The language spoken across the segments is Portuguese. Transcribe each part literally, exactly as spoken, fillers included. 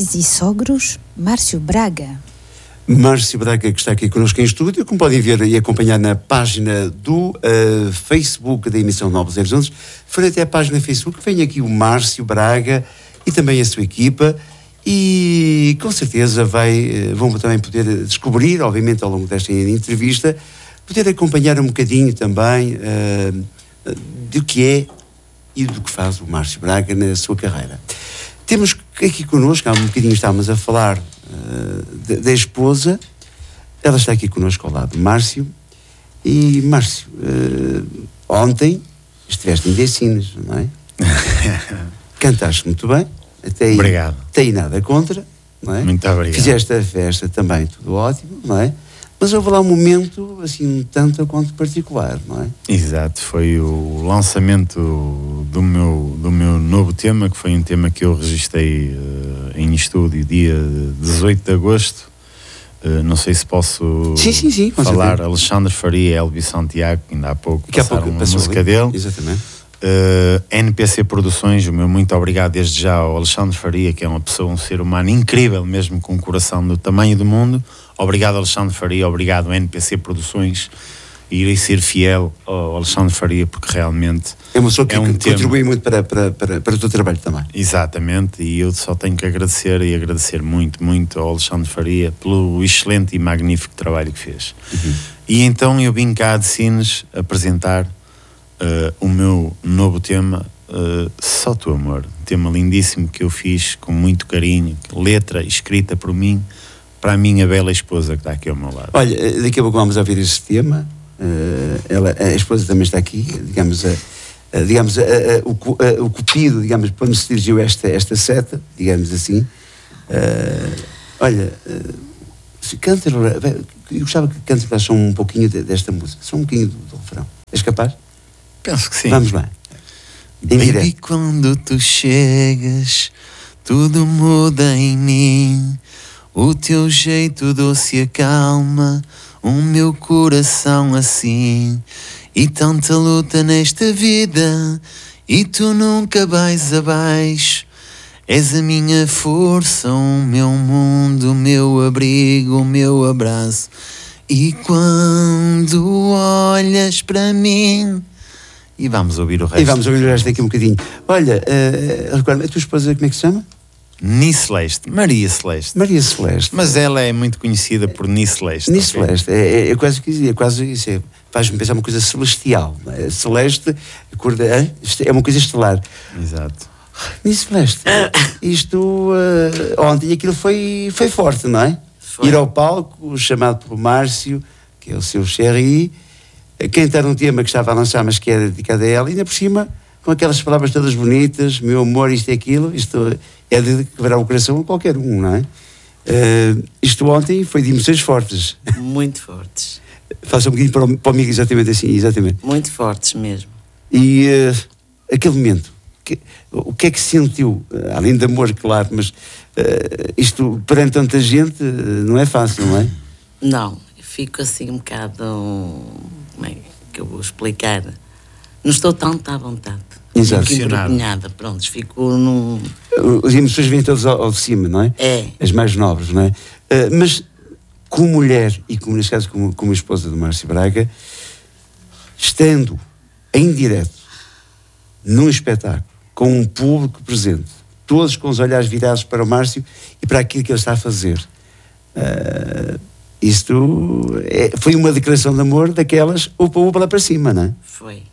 Pais e Sogros, Márcio Braga. Márcio Braga, que está aqui connosco em estúdio, como podem ver e acompanhar na página do uh, Facebook da emissão Novos Horizontes. Foi até a página Facebook, vem aqui o Márcio Braga e também a sua equipa, e com certeza vai, vão também poder descobrir, obviamente ao longo desta entrevista, poder acompanhar um bocadinho também uh, do que é e do que faz o Márcio Braga na sua carreira. Temos aqui connosco, há um bocadinho estávamos a falar uh, da esposa, ela está aqui connosco ao lado do Márcio, e Márcio, uh, ontem estiveste em Decinas, não é? Cantaste muito bem, até aí, obrigado. Até aí nada contra, não é? Muito obrigado. Fizeste a festa também, tudo ótimo, não é? Mas houve lá um momento, assim, um tanto quanto particular, não é? Exato, foi o lançamento do meu, do meu novo tema, que foi um tema que eu registrei uh, em estúdio dia dezoito de agosto. Uh, não sei se posso sim, sim, sim, falar. certeza. Alexandre Faria e Elvis Santiago, que ainda há pouco que passaram há pouco a música ali. Dele. Exatamente. Uh, N P C Produções, o meu muito obrigado desde já ao Alexandre Faria, que é uma pessoa, um ser humano incrível, mesmo com um coração do tamanho do mundo. Obrigado Alexandre Faria, obrigado N P C Produções, e irei ser fiel ao Alexandre Faria, porque realmente é uma pessoa que é um contribui tema... muito para, para, para, para o teu trabalho também. Exatamente, e eu só tenho que agradecer e agradecer muito, muito ao Alexandre Faria pelo excelente e magnífico trabalho que fez. Uhum. E então eu vim cá de Sines apresentar uh, o meu novo tema, uh, Só Tu Amor, um tema lindíssimo que eu fiz com muito carinho, letra escrita por mim, para a minha bela esposa que está aqui ao meu lado. Olha, daqui a pouco vamos ouvir esse tema. Uh, ela, a esposa também está aqui, digamos, a, a, digamos a, a, o, a, o cupido, digamos, para onde se dirigiu esta, esta seta, digamos assim. Uh, olha, uh, se canta, eu gostava que cantas só um pouquinho desta música, só um bocadinho do, do refrão. És capaz? Penso que sim. Vamos lá. Em Baby, direto. Quando tu chegas, tudo muda em mim. O teu jeito doce acalma o meu coração assim. E tanta luta nesta vida, e tu nunca vais abaixo. És a minha força, o meu mundo, o meu abrigo, o meu abraço. E quando olhas para mim... E vamos ouvir o resto. E vamos ouvir o resto daqui um bocadinho. Olha, uh, recorda, a tua esposa, como é que se chama? Ni Celeste, Maria Celeste. Maria Celeste. Mas ela é muito conhecida por Ni Celeste. Ni okay? Celeste, é, é, é quase que é quase isso, é, faz-me pensar uma coisa celestial. É? Celeste, a cor da, é? é uma coisa estelar. Exato. Ni Celeste, isto uh, ontem aquilo foi, foi forte, não é? Foi. Ir ao palco, chamado pelo Márcio, que é o seu Cherry, cantar um tema que estava a lançar, mas que era dedicado a ela, e ainda por cima, com aquelas palavras todas bonitas, meu amor, isto e aquilo, isto é de quebrar o coração a qualquer um, não é? Uh, isto ontem foi de emoções fortes. Muito fortes. Faça um bocadinho para o, para o amigo exatamente assim, exatamente. Muito fortes mesmo. E uh, aquele momento, que, o que é que sentiu? Uh, além de amor, claro, mas uh, isto perante tanta gente uh, não é fácil, não é? Não, eu fico assim um bocado, como é que eu vou explicar? Não estou tanto à vontade. Exato. Fico envergonhada, pronto, fico num... As emoções vêm todas ao, ao de cima, não é? É. As mais nobres, não é? Uh, mas como mulher, e como neste caso como, como esposa do Márcio Braga, estando em direto, num espetáculo, com um público presente, todos com os olhares virados para o Márcio e para aquilo que ele está a fazer, uh, isto é, foi uma declaração de amor daquelas, upa, upa lá para cima, não é? Foi.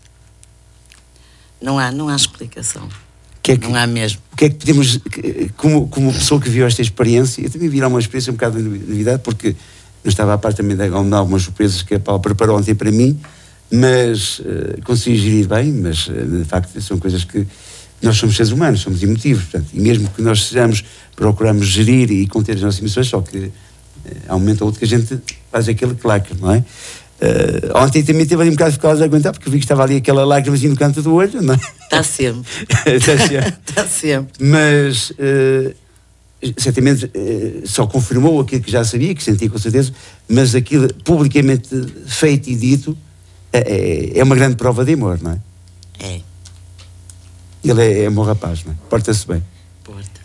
Não há, não há explicação. Que é que, não há mesmo. O que é que podemos, como, como pessoa que viu esta experiência, eu também vi lá uma experiência um bocado de novidade, porque eu estava à parte também de algumas surpresas que a Paula preparou ontem para mim, mas uh, consegui gerir bem, mas uh, de facto são coisas que nós somos seres humanos, somos emotivos, portanto, e mesmo que nós sejamos, procuramos gerir e conter as nossas emoções, só que uh, há um momento ou outro que a gente faz aquele claque, não é? Uh, ontem também teve ali um bocado de ficar a aguentar, porque vi que estava ali aquela lágrima assim no canto do olho, não é? Está sempre. Está sempre. Está sempre. Mas, uh, certamente, uh, só confirmou aquilo que já sabia, que sentia com certeza, mas aquilo publicamente feito e dito é, é uma grande prova de amor, não é? É. Ele é, é um bom rapaz, não é? Porta-se bem. Porta-se.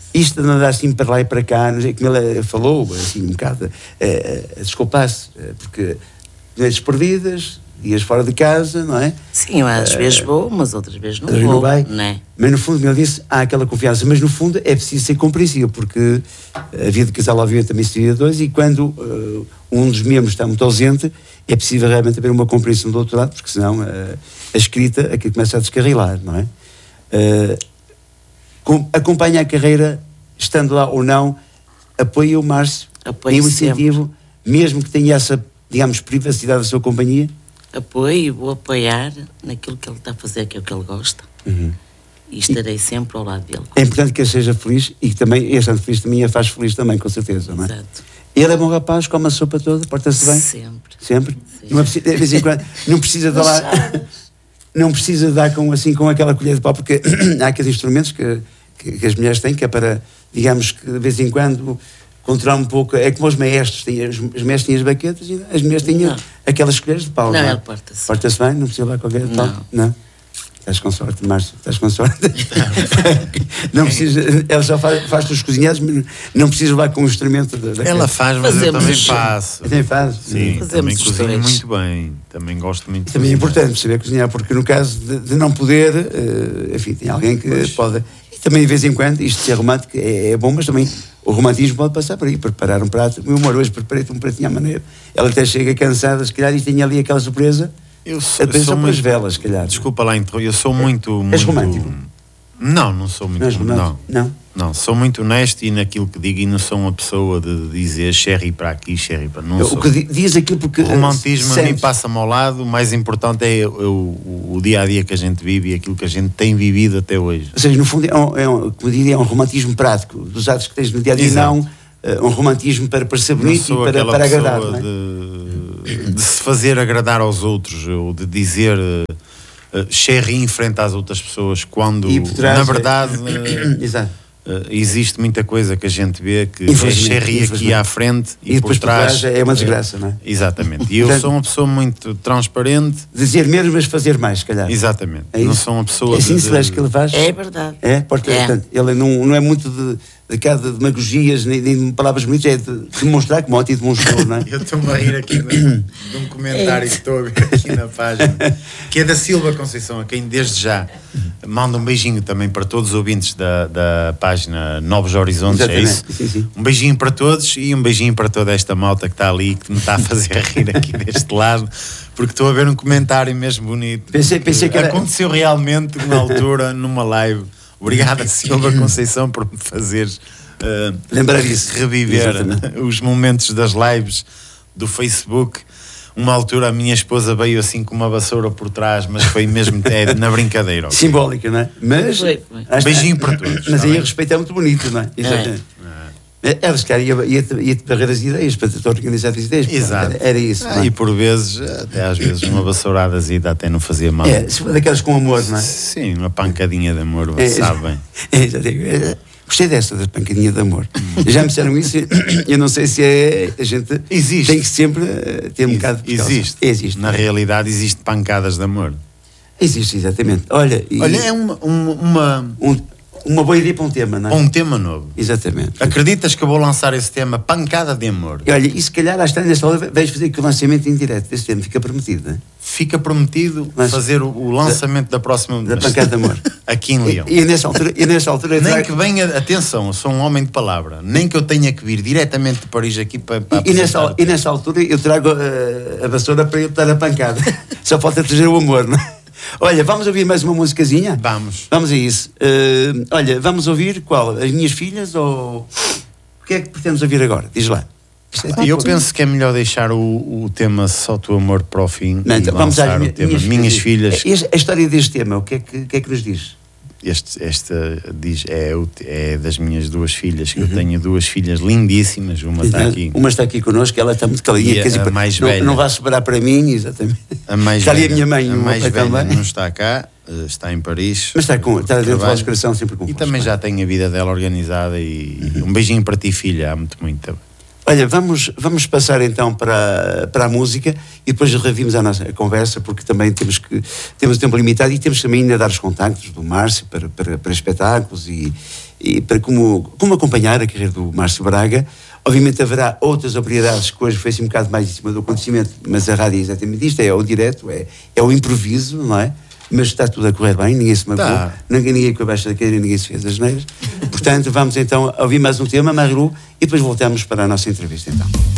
isto de andar assim para lá e para cá, não sei como ela falou, assim um bocado, a desculpar-se, porque noites perdidas, dias fora de casa, não é? Sim, eu às uh, vezes vou, mas outras vezes não vou, não vai. Não é? Mas no fundo, como ele disse, há aquela confiança, mas no fundo é preciso ser compreensível, porque a vida de casal obviamente também se divide a dois, e quando uh, um dos membros está muito ausente, é preciso realmente haver uma compreensão do outro lado, porque senão uh, a escrita aqui começa a descarrilar, não é? Uh, com, acompanha a carreira, estando lá ou não, apoia o Márcio, tem um incentivo, mesmo que tenha essa, digamos, privacidade da sua companhia. Apoio, vou apoiar naquilo que ele está a fazer, que é o que ele gosta. Uhum. E estarei e, sempre ao lado dele. É importante que ele seja feliz e que também, estando feliz, também a faz feliz também, com certeza, não é? Exato. Ele é bom rapaz, come a sopa toda, porta-se bem? Sempre. Sempre? Não, é preciso, de vez em quando, não precisa de lá, não precisa de dar com, assim, com aquela colher de pau, porque há aqueles instrumentos que, que, que as mulheres têm, que é para, digamos, que de vez em quando controlar um pouco, é como os maestros, têm, os, os mestres tinham as baquetas e as mulheres tinham não. aquelas colheres de pau. Não, não é? Ele porta-se. Porta-se bem, não precisa levar qualquer de pau? Não. Estás com sorte, Márcio, estás com sorte. Não precisa, ela só faz, faz os cozinhados, mas não precisa levar com o instrumento. Da, da ela faz, mas Fazemos eu também os... faço. Também faz? Sim, Fazemos também cozinho dois. muito bem. Também gosto muito de Também é cozinhar. importante saber cozinhar, porque no caso de, de não poder, uh, enfim, tem alguém que pois. pode. E também de vez em quando, isto de ser romântico é, é bom, mas também o romantismo pode passar por aí, preparar um prato. Meu amor, hoje preparei-te um pratinho à maneira. Ela até chega cansada, se calhar, e tem ali aquela surpresa. Eu sou, Até eu sou só muito, as velas, se calhar. Desculpa lá, eu sou muito. És muito romântico? Não, não sou muito. Não és romântico? Não. Não? Não, sou muito honesto e naquilo que digo, e não sou uma pessoa de dizer sherry para aqui, sherry para não. O sou. que diz aquilo porque. O romantismo a mim sentes. passa-me ao lado, o mais importante é o, o, o dia a dia que a gente vive e aquilo que a gente tem vivido até hoje. Ou seja, no fundo, é um, é um, como diria, é um romantismo prático, dos atos que tens no dia a dia, Exato. não uh, um romantismo para parecer Não bonito sou e para, aquela para agradar. pessoa Não é? de, de se fazer agradar aos outros ou de dizer uh, uh, sherry em frente às outras pessoas quando, E por trás na é- verdade. uh, Exato. Uh, existe muita coisa que a gente vê que é Infelizmente, sherry aqui infelizmente. à frente e, E depois por trás é uma desgraça, não é? Exatamente. E eu Portanto- sou uma pessoa muito transparente. Dizer menos, mas fazer mais, se calhar. Exatamente. É Não isso? sou uma pessoa É assim de, se vês que ele faz? É verdade. É? Porque, É. portanto, ele não, não é muito de, de, cá de demagogias, nem, nem de palavras bonitas, é de demonstrar como ótimo demonstrou, não é? Eu estou-me a rir aqui de, de um comentário que estou a ver aqui na página, que é da Silva Conceição, a quem desde já manda um beijinho também para todos os ouvintes da, da página Novos Horizontes, é Exatamente. isso? Sim, sim. Um beijinho para todos e um beijinho para toda esta malta que está ali, que me está a fazer rir aqui deste lado, porque estou a ver um comentário mesmo bonito. Pensei- pensei que era- Aconteceu realmente na altura, numa live. Obrigada, Silva Conceição, por me fazeres uh, Lembrar isso. reviver Exatamente. os momentos das lives do Facebook. Uma altura a minha esposa veio assim com uma vassoura por trás, mas foi mesmo é, na brincadeira. Okay? Simbólica, não é? Mas. Foi, foi. acho- Beijinho para todos, Mas tá aí bem? a respeito é muito bonito, não é? Exatamente. É. Ela, se calhar, ia- ia-te ia-te barrer as ideias, para te organizar as ideias. Exato. Era, era isso. Ah, não é? e por vezes, até às vezes, uma vassouradazita até não fazia mal. É, se for daquelas com amor, não é? Sim, uma pancadinha de amor, É, sabe bem. É, já digo, é, gostei dessa, da pancadinha de amor. Já me disseram isso, eu não sei se é. A gente Existe. tem que sempre eh, ter um bocado de precaução. Existe. Existe. Na realidade, existe pancadas de amor. Existe, exatamente. Olha, e Olha, é uma, uma, uma, um- uma boa ideia para um tema, não é? um tema novo. Exatamente. Acreditas que eu vou lançar esse tema, pancada de amor? E olha, e se calhar, às tantas, nesta hora, vais fazer aqui o lançamento em direto desse tema, fica prometido, não é? Fica prometido Mas- fazer o, o lançamento da, próxima Da pancada de amor. aqui em Leão. E, e nessa altura, e nessa altura Nem trago- que venha, atenção, eu sou um homem de palavra, nem que eu tenha que vir diretamente de Paris aqui para, para e, e, nessa, apresentar o e tema. nessa altura eu trago uh, a vassoura para eu dar a pancada. Só falta trazer o amor, não é? Olha, vamos ouvir mais uma musicazinha? Vamos. Vamos a isso. Uh, olha, vamos ouvir qual? As minhas filhas ou. O que é que pretendemos ouvir agora? Diz lá. Isto é Eu tipo- penso que é melhor deixar o, o tema Só Tu Amor para o fim Não, e então, vamos lançar às o minha- tema Minhas Filhas. E A, a história deste tema, o que é que, o que, é que nos diz? Este, esta diz, é, o- é das minhas duas filhas, Uhum. que eu tenho duas filhas lindíssimas, uma está aqui. Uma está aqui connosco, ela está muito caladinha. E a- quer dizer, a mais não, velha. não vai sobrar para mim, exatamente. A mais está ali a velha- minha mãe e a o meu mais pai velha também. não está cá, eh, está em Paris. Mas está, com, está dentro do Trabalho. vosso coração sempre com E também já tem a vida dela organizada e Uhum. um beijinho para ti, filha, há muito, muito. Olha, vamos, vamos passar então para, para a música e depois revimos a nossa conversa, porque também temos que temos tempo limitado e temos também ainda a dar os contactos do Márcio para, para, para espetáculos e, e para como, como acompanhar a carreira do Márcio Braga. Obviamente haverá outras oportunidades que hoje foi assim um bocado mais em cima do acontecimento, mas a rádio é exatamente isto, é o direto, é, é o improviso, não é? Mas está tudo a correr bem, ninguém se magoou, Tá. ninguém, ninguém com a baixa da cadeira, ninguém se fez as neiras. Portanto, vamos então ouvir mais um tema, Marilu, e depois voltamos para a nossa entrevista então.